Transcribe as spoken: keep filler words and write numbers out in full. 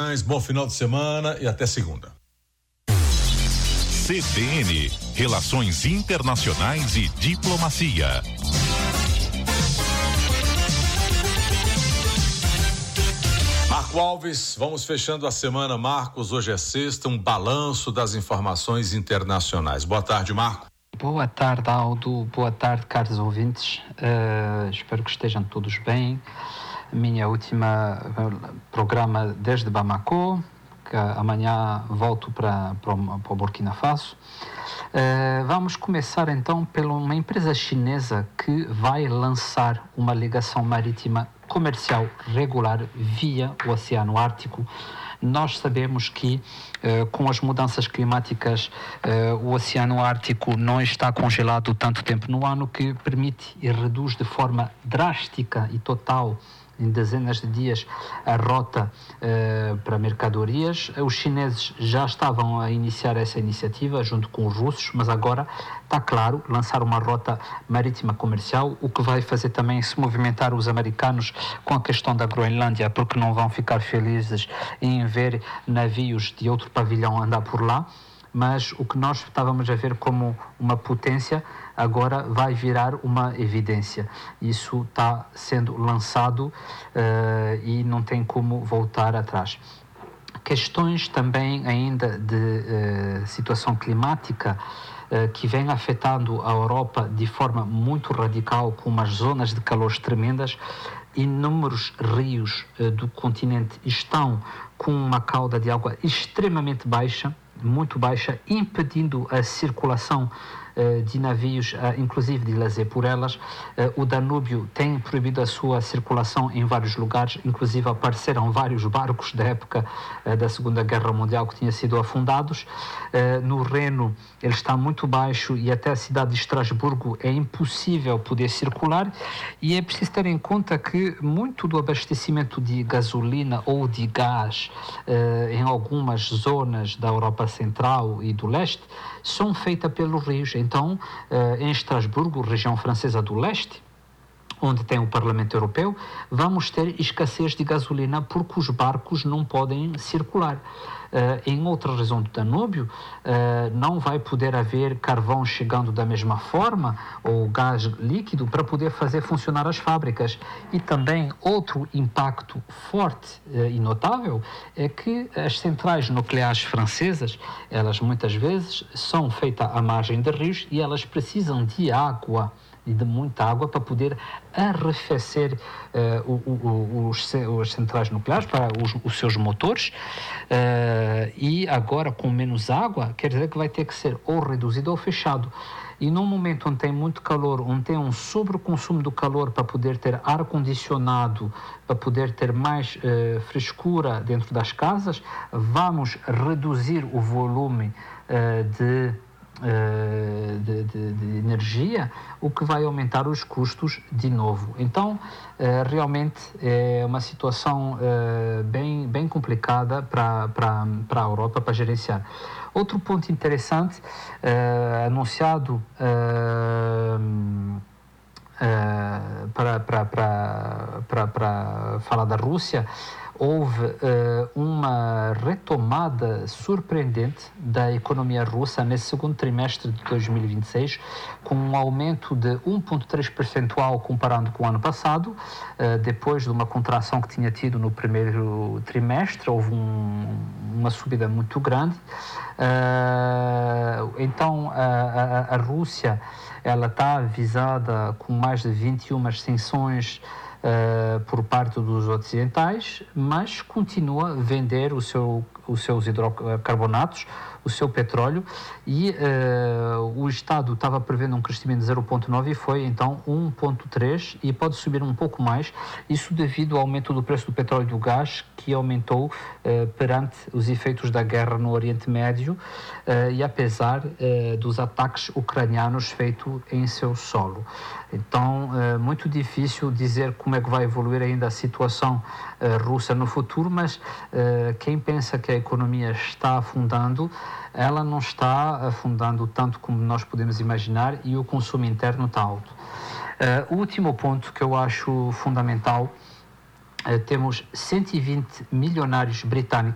Guimarães, bom final de semana e até segunda. C B N, Relações Internacionais e Diplomacia. Marco Alves, vamos fechando a semana, Marcos. Hoje é sexta, um balanço das informações internacionais. Boa tarde, Marco. Boa tarde, Aldo. Boa tarde, caros ouvintes. Uh, espero que estejam todos bem. Minha última uh, programa desde Bamako, que amanhã volto para, para, para o Burkina Faso. Uh, vamos começar então por uma empresa chinesa que vai lançar uma ligação marítima comercial regular via o Oceano Ártico. Nós sabemos que uh, com as mudanças climáticas uh, o Oceano Ártico não está congelado tanto tempo no ano, que permite e reduz de forma drástica e total em dezenas de dias a rota uh, para mercadorias. Os chineses já estavam a iniciar essa iniciativa junto com os russos, mas agora está claro, lançar uma rota marítima comercial, o que vai fazer também se movimentar os americanos com a questão da Groenlândia, porque não vão ficar felizes em ver navios de outro pavilhão andar por lá. Mas o que nós estávamos a ver como uma potência agora vai virar uma evidência. Isso está sendo lançado uh, e não tem como voltar atrás. Questões também ainda de uh, situação climática uh, que vem afetando a Europa de forma muito radical, com umas zonas de calor tremendas. Inúmeros rios uh, do continente estão com uma cauda de água extremamente baixa, muito baixa, impedindo a circulação uh, de navios, uh, inclusive de lazer por elas. Uh, o Danúbio tem proibido a sua circulação em vários lugares, inclusive apareceram vários barcos da época uh, da Segunda Guerra Mundial que tinham sido afundados. Uh, no Reno ele está muito baixo e até a cidade de Estrasburgo é impossível poder circular, e é preciso ter em conta que muito do abastecimento de gasolina ou de gás uh, em algumas zonas da Europa Central e do Leste são feitas pelos rios. Então, uh, em Estrasburgo, região francesa do Leste, onde tem o Parlamento Europeu, vamos ter escassez de gasolina porque os barcos não podem circular. Uh, em outra região do Danúbio, uh, não vai poder haver carvão chegando da mesma forma, ou gás líquido, para poder fazer funcionar as fábricas. E também outro impacto forte uh, e notável é que as centrais nucleares francesas, elas muitas vezes são feitas à margem de rios e elas precisam de água, e de muita água, para poder arrefecer uh, o, o, os, os centrais nucleares, para os, os seus motores, uh, e agora com menos água, quer dizer que vai ter que ser ou reduzido ou fechado. E num momento onde tem muito calor, onde tem um sobreconsumo do calor para poder ter ar-condicionado, para poder ter mais uh, frescura dentro das casas, vamos reduzir o volume uh, de Uh, de, de, de energia, o que vai aumentar os custos de novo. Então, uh, realmente é uma situação uh, bem, bem complicada para para a Europa para gerenciar. Outro ponto interessante, uh, anunciado uh, uh, para, para, para, para, para falar da Rússia, houve uh, uma retomada surpreendente da economia russa nesse segundo trimestre de dois mil e vinte e seis, com um aumento de um vírgula três percentual comparando com o ano passado. Uh, depois de uma contração que tinha tido no primeiro trimestre, houve um, uma subida muito grande. Uh, então, a, a, a Rússia ela está avisada com mais de vinte e uma sanções Uh, por parte dos ocidentais, mas continua a vender o seu, os seus hidrocarbonatos, o seu petróleo, e uh, o Estado estava prevendo um crescimento de zero vírgula nove e foi então um vírgula três, e pode subir um pouco mais, isso devido ao aumento do preço do petróleo e do gás, que aumentou uh, perante os efeitos da guerra no Oriente Médio uh, e apesar uh, dos ataques ucranianos feitos em seu solo. Então, uh, muito difícil dizer como é que vai evoluir ainda a situação uh, russa no futuro, mas uh, quem pensa que a economia está afundando, ela não está afundando tanto como nós podemos imaginar, e o consumo interno está alto. Uh, o último ponto que eu acho fundamental, uh, temos cento e vinte milionários britânicos